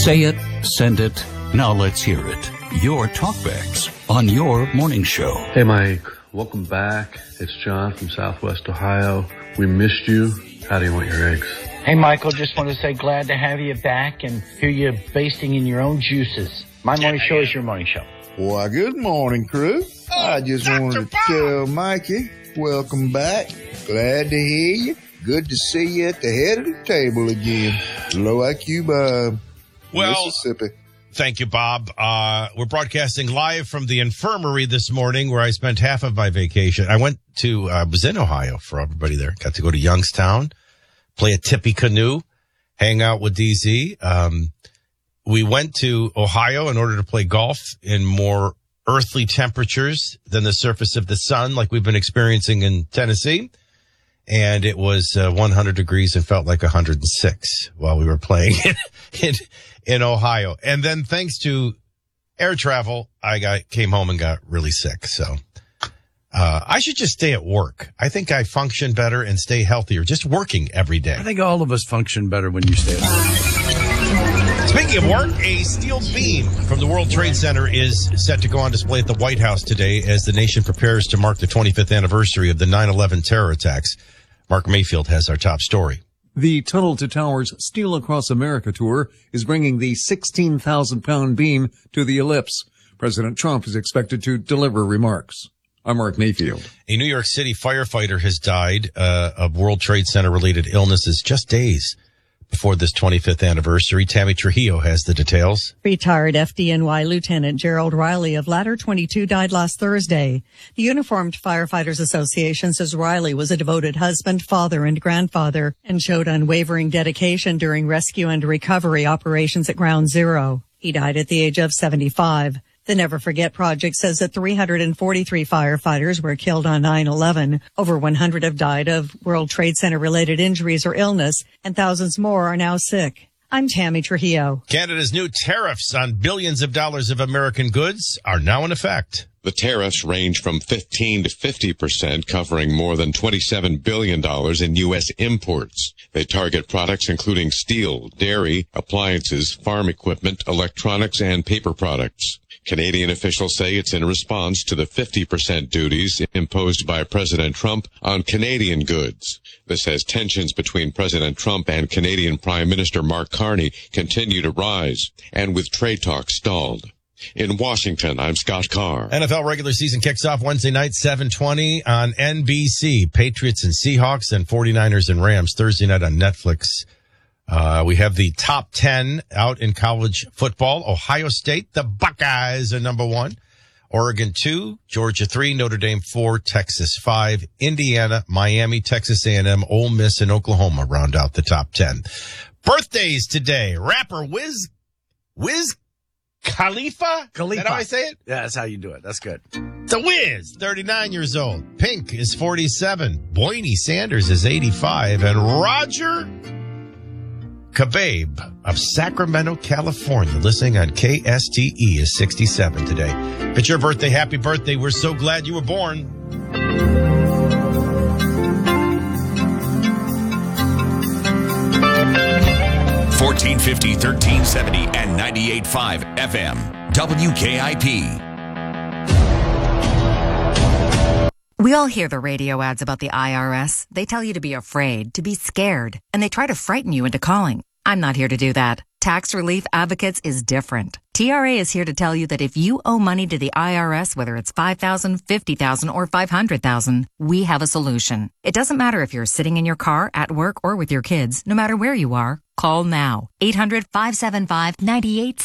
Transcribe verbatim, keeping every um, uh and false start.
Say it, send it, now let's hear it. Your talkbacks on your morning show. Hey Mike, welcome back. It's John from Southwest Ohio. We missed you. How do you want your eggs? Hey Michael, just want to say glad to have you back and hear you basting in your own juices. My morning show is your morning show. Why, good morning, crew. I just wanted to tell Mikey, welcome back. Glad to hear you. Good to see you at the head of the table again. Low I Q Bob, well, Mississippi. Thank you, Bob. Uh, we're broadcasting live from the infirmary this morning where I spent half of my vacation. I went to, I uh, was in Ohio for everybody there. Got to go to Youngstown, play a tippy canoe, hang out with D Z. Um, we went to Ohio in order to play golf in more earthly temperatures than the surface of the sun like we've been experiencing in Tennessee. And it was uh, one hundred degrees and felt like one hundred six while we were playing in, in, in Ohio. And then thanks to air travel, I got came home and got really sick. So uh I should just stay at work. I think I function better and stay healthier just working every day. I think all of us function better when you stay at home. Speaking of work, a steel beam from the World Trade Center is set to go on display at the White House today as the nation prepares to mark the twenty-fifth anniversary of the nine eleven terror attacks. Mark Mayfield has our top story. The Tunnel to Towers Steel Across America tour is bringing the sixteen thousand pound beam to the ellipse. President Trump is expected to deliver remarks. I'm Mark Mayfield. A New York City firefighter has died uh, of World Trade Center related illnesses just days before this twenty-fifth anniversary. Tammy Trujillo has the details. Retired F D N Y Lieutenant Gerald Riley of Ladder twenty-two died last Thursday. The Uniformed Firefighters Association says Riley was a devoted husband, father, and grandfather and showed unwavering dedication during rescue and recovery operations at Ground Zero. He died at the age of seventy-five. The Never Forget Project says that three hundred forty-three firefighters were killed on nine eleven. Over one hundred have died of World Trade Center-related injuries or illness, and thousands more are now sick. I'm Tammy Trujillo. Canada's new tariffs on billions of dollars of American goods are now in effect. The tariffs range from fifteen to fifty percent, covering more than twenty-seven billion dollars in U S imports. They target products including steel, dairy, appliances, farm equipment, electronics, and paper products. Canadian officials say it's in response to the fifty percent duties imposed by President Trump on Canadian goods. This as tensions between President Trump and Canadian Prime Minister Mark Carney continue to rise, and with trade talks stalled. In Washington, I'm Scott Carr. N F L regular season kicks off Wednesday night, seven twenty on N B C. Patriots and Seahawks and forty-niners and Rams Thursday night on Netflix. Uh, we have the top ten out in college football. Ohio State, the Buckeyes are number one. Oregon two, Georgia three, Notre Dame four, Texas five, Indiana, Miami, Texas A and M, Ole Miss, and Oklahoma round out the top ten. Birthdays today. Rapper Wiz, Wiz Khalifa? Khalifa. Is that how I say it? Yeah, that's how you do it. That's good. The Wiz, thirty-nine years old. Pink is forty-seven. Boynie Sanders is eighty-five. And Roger Kababe of Sacramento, California, listening on K S T E, is sixty-seven today. If it's your birthday, happy birthday. We're so glad you were born. fourteen fifty, thirteen seventy, and ninety-eight point five F M. W K I P. We all hear the radio ads about the I R S. They tell you to be afraid, to be scared, and they try to frighten you into calling. I'm not here to do that. Tax Relief Advocates is different. T R A is here to tell you that if you owe money to the I R S, whether it's five thousand dollars, fifty thousand dollars, or five hundred thousand dollars, we have a solution. It doesn't matter if you're sitting in your car, at work, or with your kids. No matter where you are, call now. eight hundred, five seven five, nine eight